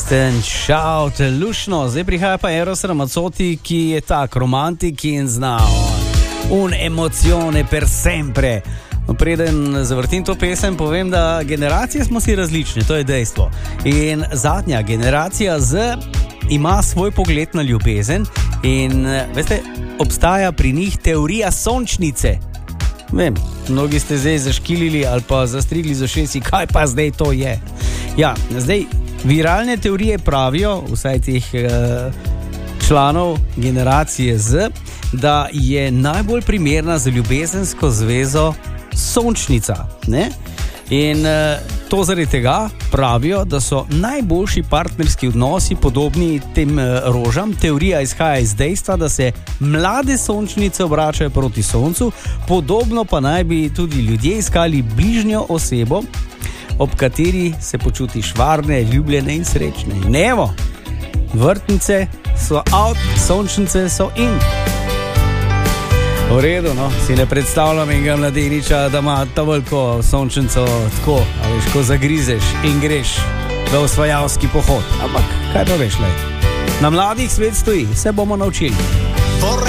Instant shout, lušno. Zdaj prihaja pa Eros Ramazzotti, ki je tak romantik in zna un emozione per sempre. No, preden zavrtim to pesem, povem, da generacije smo si različne, to je dejstvo. In zadnja generacija Z ima svoj pogled na ljubezen in veste, obstaja pri njih teorija sončnice. Vem, mnogi ste zdaj zaškilili ali pa zastrigli z ušesi, kaj pa zdaj to je. Ja, zdaj viralne teorije pravijo, vsaj teh članov generacije Z, da je najbolj primerna za ljubezensko zvezo sončnica, ne? In to zaradi tega pravijo, da so najboljši partnerski odnosi podobni tem rožam. Teorija izhaja iz dejstva, da se mlade sončnice obračajo proti soncu, podobno pa naj bi tudi ljudje iskali bližnjo osebo, ob kateri se počutiš varne, ljubljene in srečne. In evo, vrtnice so out, sončnice so in. V redu, no, si ne predstavljam enega mladeniča, da ima ta veliko sončnico tako, a veš, ko zagrizeš in greš v osvajalski pohod. Ampak, kaj pa veš, lej? Na mladih svet stoji, se bomo naučili.